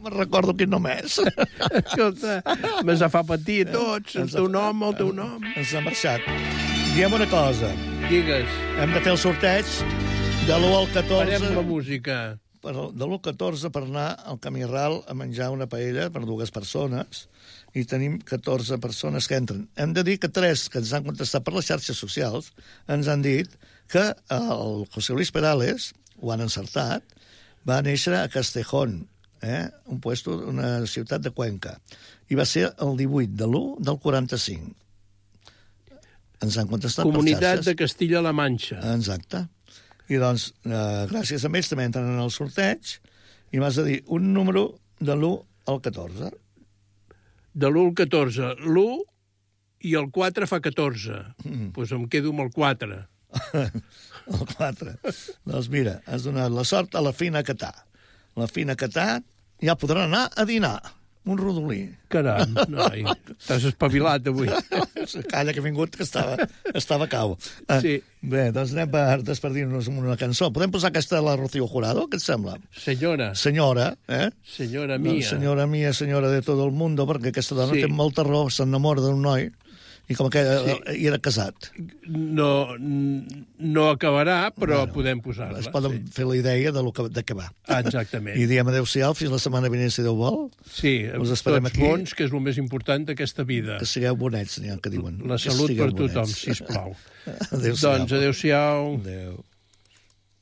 me'n recordo quin nom és. Escolta, me'ns fa patir a tots, el teu nom. Ens ha marxat. Diem una cosa. Digues. Hem de fer el sorteig de l'1 al 14. Parem la música. De l'1 al 14 per anar al Camí Ral a menjar una paella per 2 persones i tenim 14 persones que entren. Hem de dir que 3 que ens han contestat per les xarxes socials ens han dit que el José Luis Perales, ho han encertat, va néixer a Castejón, una ciutat de Cuenca, i va ser el 18 de l'1 del 45. Ens han contestat Comunitat per xarxes. de Castilla-La Manxa. Exacte. I doncs, gràcies a ells també entren en el sorteig i m'has de dir un número de l'1 al 14. De l'1 al 14. L'1 i el 4 fa 14. Doncs em quedo amb el 4. El 4. Doncs mira, has donat la sort a la Fina Catà. La Fina Catà ja podrà anar a dinar. Un rodolí. Caram, noi, t'has espavilat avui. Calla, que he vingut, que estava cau. Sí. Bé, doncs anem per despedir-nos amb una cançó. Podem posar aquesta de la Rocío Jurado? Què et sembla? Senyora. Senyora, eh? Senyora mia. No, senyora mia, senyora de todo el mundo, perquè aquesta dona té molta raó, s'enamora d'un noi, i com que era casat. No acabarà, però podem posar-la. Es poden fer la idea de què va. Exactament. I diem adéu-siau, fins la setmana vinent, si Déu vol. Sí, esperem tots aquí. Bons, que és el més important d'aquesta vida. Que sigueu bonets, n'hi ha que diuen. La salut per tothom, sisplau. Adéu-siau. Doncs adéu-siau. Adéu.